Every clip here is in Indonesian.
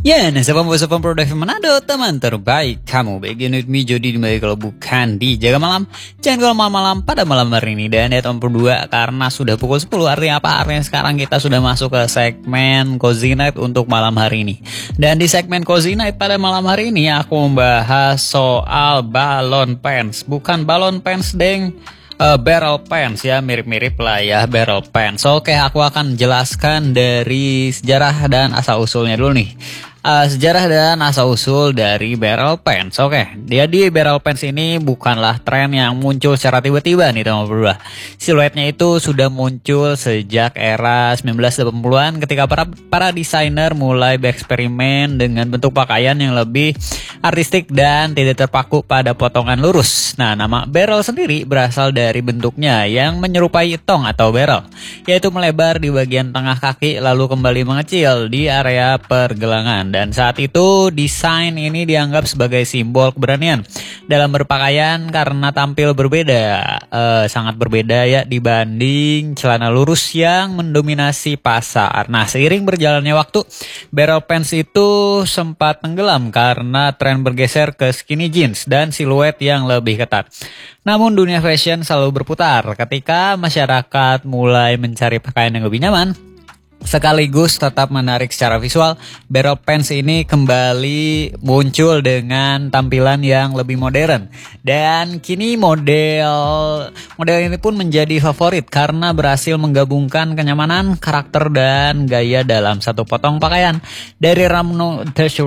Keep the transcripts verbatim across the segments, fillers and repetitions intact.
Ya, nah siapa siapa produk Manado, teman terbaik kamu. Begin with me Jody di kalau bukan di Jaga Malam. Jangan kalau malam-malam pada malam hari ini. Dan ya tahun berdua karena sudah pukul sepuluh. Artinya apa? Artinya sekarang kita sudah masuk ke segmen Cozy Night untuk malam hari ini. Dan di segmen Cozy Night pada malam hari ini aku membahas soal balon pants. Bukan balon pants, deng. Uh, barrel pants ya, mirip-mirip lah ya barrel pants. Oke, aku akan jelaskan dari sejarah dan asal usulnya dulu nih. Uh, sejarah dan asal usul dari barrel pants. Oke, jadi barrel pants ini bukanlah tren yang muncul secara tiba-tiba nih teman berdua. Siluetnya itu sudah muncul sejak era sembilan belas delapan puluhan ketika para para desainer mulai bereksperimen dengan bentuk pakaian yang lebih artistik dan tidak terpaku pada potongan lurus. Nah, nama barrel sendiri berasal dari bentuknya yang menyerupai tong atau barrel, yaitu melebar di bagian tengah kaki lalu kembali mengecil di area pergelangan. Dan saat itu desain ini dianggap sebagai simbol keberanian dalam berpakaian karena tampil berbeda, eh, sangat berbeda ya dibanding celana lurus yang mendominasi pasar. Nah, seiring berjalannya waktu, barrel pants itu sempat tenggelam karena tren bergeser ke skinny jeans dan siluet yang lebih ketat. Namun dunia fashion selalu berputar ketika masyarakat mulai mencari pakaian yang lebih nyaman sekaligus tetap menarik secara visual. Barrel pants ini kembali muncul dengan tampilan yang lebih modern dan kini model model ini pun menjadi favorit karena berhasil menggabungkan kenyamanan, karakter dan gaya dalam satu potong pakaian. Dari ramno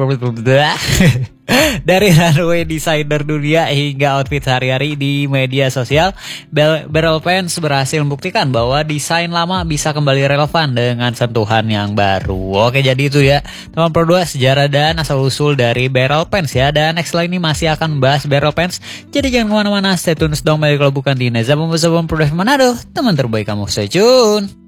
dari runway desainer dunia hingga outfit sehari-hari di media sosial, barrel pants berhasil membuktikan bahwa desain lama bisa kembali relevan dengan sentuhan yang baru. Oke, jadi itu ya teman berdua, sejarah dan asal usul dari barrel pants ya. Dan next line ini masih akan membahas barrel pants, jadi jangan kemana-mana, stay tune dong kalau bukan di Nezabom Nezabom Produk Manado, teman terbaik kamu, stay tune.